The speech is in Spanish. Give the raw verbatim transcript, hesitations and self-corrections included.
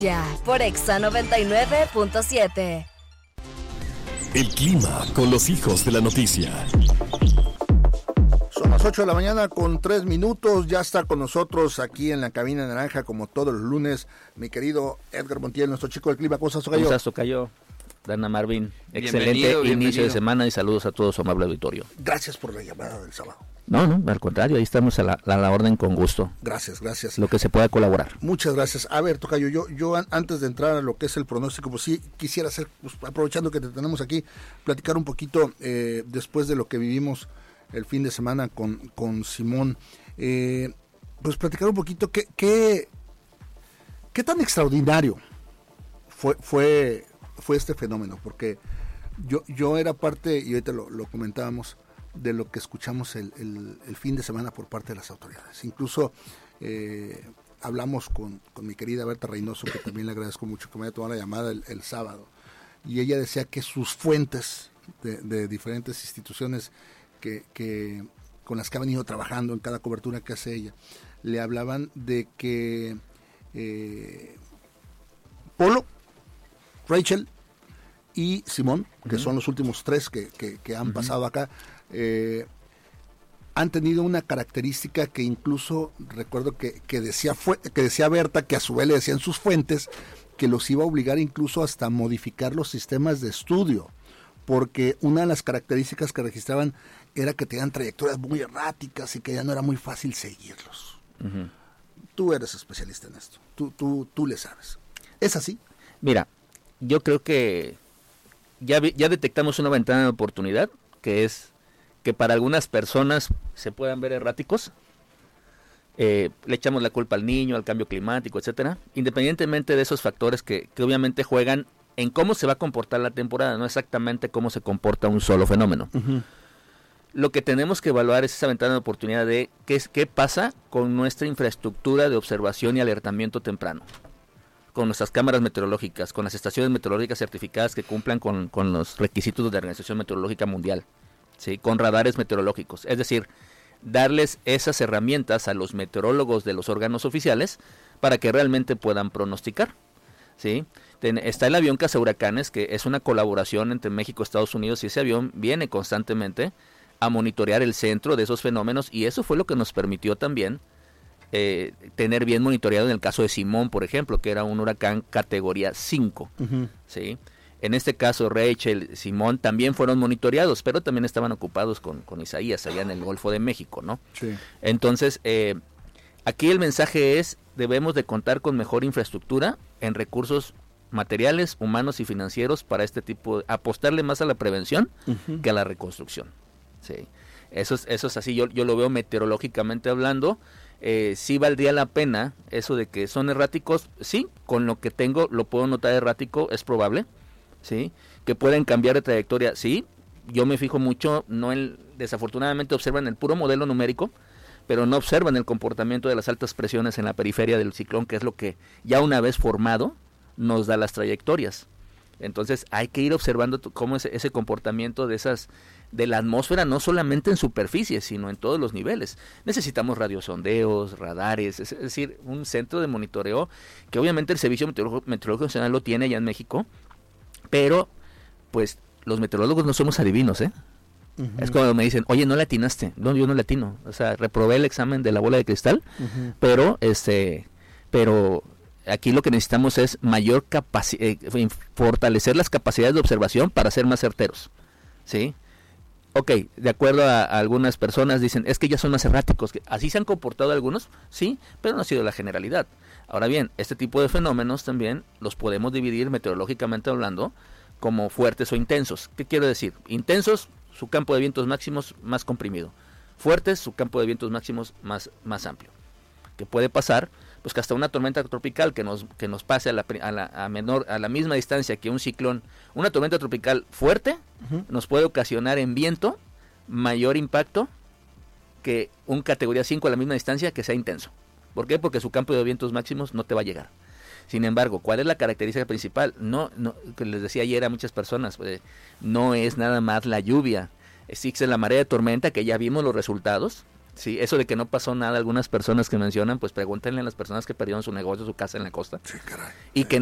Ya, por Exa noventa y nueve punto siete. El clima con los hijos de la noticia. Son las ocho de la mañana con tres minutos. Ya está con nosotros aquí en la cabina naranja, como todos los lunes, mi querido Edgar Montiel, nuestro chico del clima. ¿Cómo estás, Tocayo? ¿Cómo estás, Tocayo? Dana Marvin, excelente Bienvenido, inicio bienvenido. de semana y saludos a todo su amable auditorio. Gracias por la llamada del sábado. No, no, al contrario, ahí estamos a la, a la orden con gusto. Gracias, gracias. Lo que se pueda colaborar. Muchas gracias. A ver, Tocayo, yo, yo an- antes de entrar a lo que es el pronóstico, pues sí quisiera hacer, pues, aprovechando que te tenemos aquí, platicar un poquito eh, después de lo que vivimos el fin de semana con, con Simón. Eh, pues platicar un poquito qué, qué, qué tan extraordinario fue, fue, fue este fenómeno, porque yo, yo era parte, y ahorita lo, lo comentábamos, de lo que escuchamos el, el, el fin de semana por parte de las autoridades. Incluso eh, hablamos con, con mi querida Berta Reynoso, que también le agradezco mucho que me haya tomado la llamada el, el sábado, y ella decía que sus fuentes de, de diferentes instituciones que, que con las que ha venido trabajando en cada cobertura que hace ella, le hablaban de que eh, Polo, Rachel y Simón, que uh-huh. son los últimos tres que, que, que han uh-huh. pasado acá, eh, han tenido una característica que incluso recuerdo que, que decía fue, que decía Berta, que a su vez le decían sus fuentes, que los iba a obligar incluso hasta a modificar los sistemas de estudio, porque una de las características que registraban era que tenían trayectorias muy erráticas y que ya no era muy fácil seguirlos. Uh-huh. Tú eres especialista en esto, tú, tú, tú le sabes. ¿Es así? Mira, yo creo que ya, ya detectamos una ventana de oportunidad, que es que para algunas personas se puedan ver erráticos. Eh, le echamos la culpa al niño, al cambio climático, etcétera, independientemente de esos factores que, que obviamente juegan en cómo se va a comportar la temporada, no exactamente cómo se comporta un solo fenómeno. Uh-huh. Lo que tenemos que evaluar es esa ventana de oportunidad de qué, es, qué pasa con nuestra infraestructura de observación y alertamiento temprano, con nuestras cámaras meteorológicas, con las estaciones meteorológicas certificadas que cumplan con, con los requisitos de la Organización Meteorológica Mundial, ¿sí? Con radares meteorológicos, es decir, darles esas herramientas a los meteorólogos de los órganos oficiales para que realmente puedan pronosticar, ¿sí? Ten, está el avión cazahuracanes, que es una colaboración entre México y Estados Unidos, y ese avión viene constantemente a monitorear el centro de esos fenómenos, y eso fue lo que nos permitió también eh, tener bien monitoreado en el caso de Simón, por ejemplo, que era un huracán categoría cinco, uh-huh. ¿sí? En este caso, Rachel, Simón también fueron monitoreados, pero también estaban ocupados con, con Isaías allá en el Golfo de México, ¿no? Sí. Entonces, eh, aquí el mensaje es, debemos de contar con mejor infraestructura en recursos materiales, humanos y financieros para este tipo, apostarle más a la prevención uh-huh. que a la reconstrucción, ¿sí? Eso es, eso es así, yo, yo lo veo meteorológicamente hablando. Eh, sí valdría la pena eso de que son erráticos, sí, con lo que tengo lo puedo notar errático, es probable, sí, que pueden cambiar de trayectoria, sí, yo me fijo mucho, no el, desafortunadamente observan el puro modelo numérico, pero no observan el comportamiento de las altas presiones en la periferia del ciclón, que es lo que ya una vez formado nos da las trayectorias. Entonces hay que ir observando cómo es ese comportamiento de esas de la atmósfera, no solamente en superficie, sino en todos los niveles. Necesitamos radiosondeos, radares, es decir, un centro de monitoreo que obviamente el Servicio Meteorológico, Meteorológico Nacional lo tiene allá en México, pero pues los meteorólogos no somos adivinos, ¿eh? Uh-huh. Es cuando me dicen, oye, no le atinaste. No, yo no le atino. O sea, reprobé el examen de la bola de cristal, uh-huh. pero este, pero aquí lo que necesitamos es mayor capacidad, eh, fortalecer las capacidades de observación para ser más certeros, ¿sí? Ok, de acuerdo a, a algunas personas dicen, es que ya son más erráticos, que así se han comportado algunos, sí, pero no ha sido la generalidad. Ahora bien, este tipo de fenómenos también los podemos dividir meteorológicamente hablando como fuertes o intensos. ¿Qué quiero decir? Intensos, su campo de vientos máximos más comprimido. Fuertes, su campo de vientos máximos más, más amplio. ¿Qué puede pasar? Pues que hasta una tormenta tropical que nos que nos pase a la, a la a menor a la misma distancia que un ciclón, una tormenta tropical fuerte uh-huh. nos puede ocasionar en viento mayor impacto que un categoría cinco a la misma distancia que sea intenso. ¿Por qué? Porque su campo de vientos máximos no te va a llegar. Sin embargo, ¿cuál es la característica principal? No, no, que les decía ayer a muchas personas, pues, no es nada más la lluvia, existe la marea de tormenta que ya vimos los resultados, Sí, eso de que no pasó nada, algunas personas que mencionan, pues pregúntenle a las personas que perdieron su negocio, su casa en la costa. Sí, caray. Y que